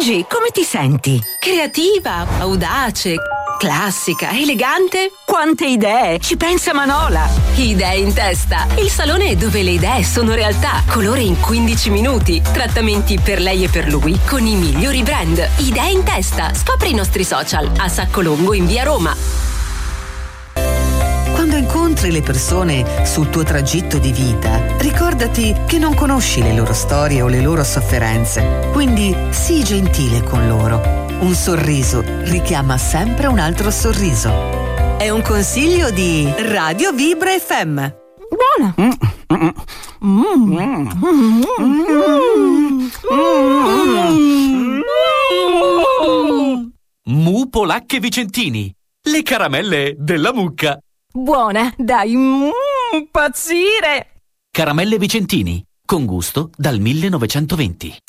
Oggi come ti senti? Creativa, audace, classica, elegante. Quante idee! Ci pensa Manola! Idee in testa. Il salone dove le idee sono realtà. Colore in 15 minuti. Trattamenti per lei e per lui con i migliori brand. Idee in testa. Scopri i nostri social a Saccolongo in via Roma. Quando incontri le persone sul tuo tragitto di vita, ricordati che non conosci le loro storie o le loro sofferenze. Quindi sii gentile con loro. Un sorriso richiama sempre un altro sorriso. È un consiglio di Radio Vibra FM. Buona! Mu Polacche Vicentini, le caramelle della mucca. Buona, dai, impazzire! Caramelle Vicentini, con gusto dal 1920.